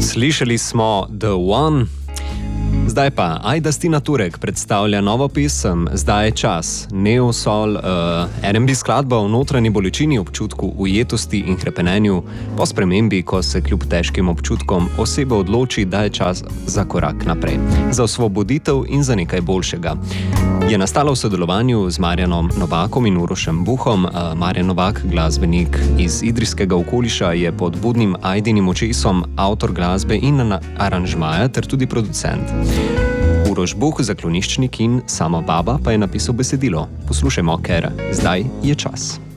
Slišali smo The One. Zdaj pa Aida Stina Turek predstavlja novo pesem Zdaj je čas. Neo Soul, R&B skladba o notranji bolečini, občutku ujetosti in hrepenenju po spremembi, ko se kljub težkim občutkom oseba odloči, da je čas za korak naprej, za osvoboditev in za nekaj boljšega. Je nastala v sodelovanju z Marjanom Novakom in Urošem Buhom. Marjan Novak, glasbenik iz idrijskega okoliša, je pod budnim Aidinim očesom avtor glasbe in aranžmaja ter tudi producent. Uroš Buh, zakloniščnik in sama baba, pa je napisal besedilo. Poslušajmo, ker zdaj je čas.